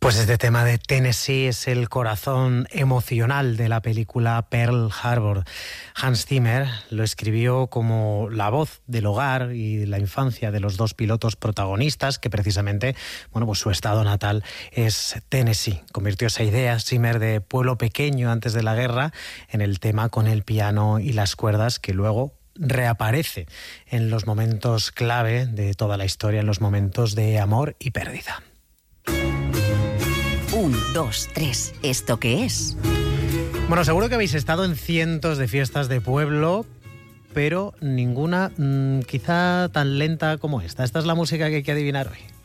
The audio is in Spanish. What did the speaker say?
Pues este tema de Tennessee es el corazón emocional de la película Pearl Harbor. Hans Zimmer lo escribió como la voz del hogar y de la infancia de los dos pilotos protagonistas, que precisamente, pues su estado natal es Tennessee. Convirtió esa idea Zimmer de pueblo pequeño antes de la guerra en el tema con el piano y las cuerdas, que luego reaparece en los momentos clave de toda la historia, en los momentos de amor y pérdida. 1, 2, 3, ¿esto qué es? Bueno, seguro que habéis estado en cientos de fiestas de pueblo, pero ninguna quizá tan lenta como esta. Esta es la música que hay que adivinar hoy.